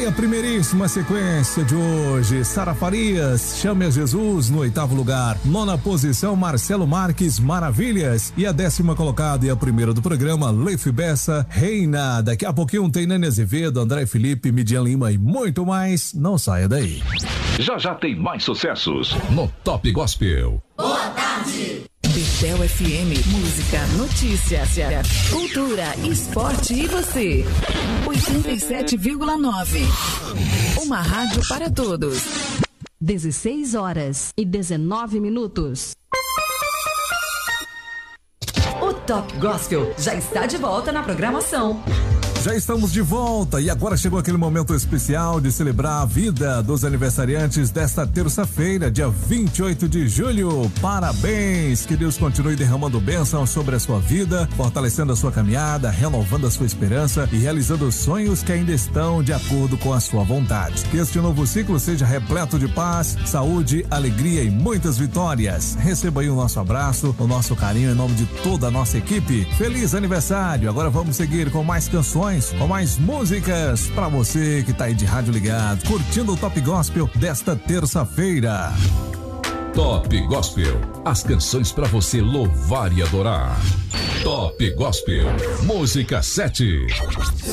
aí a primeiríssima sequência de hoje. Sara Farias, Chame a Jesus no 8º lugar. 9ª posição, Marcelo Marques, Maravilhas. E a 10ª colocada e a primeira do programa, Leif Bessa, Reina. Daqui a pouquinho tem Nene Azevedo, André Felipe, Midian Lima e muito mais. Não saia daí. Já tem mais sucessos no Top Gospel. Boa tarde. Bebel FM, música, notícias, cultura, esporte e você. 87,9. Uma rádio para todos. 16h19. O Top Gospel já está de volta na programação. Já estamos de volta e agora chegou aquele momento especial de celebrar a vida dos aniversariantes desta terça-feira, dia 28 de julho. Parabéns! Que Deus continue derramando bênção sobre a sua vida, fortalecendo a sua caminhada, renovando a sua esperança e realizando os sonhos que ainda estão de acordo com a sua vontade. Que este novo ciclo seja repleto de paz, saúde, alegria e muitas vitórias. Receba aí o nosso abraço, o nosso carinho em nome de toda a nossa equipe. Feliz aniversário! Agora vamos seguir com mais canções, com mais músicas pra você que tá aí de rádio ligado, curtindo o Top Gospel desta terça-feira. Top Gospel, as canções pra você louvar e adorar. Top Gospel, música 7.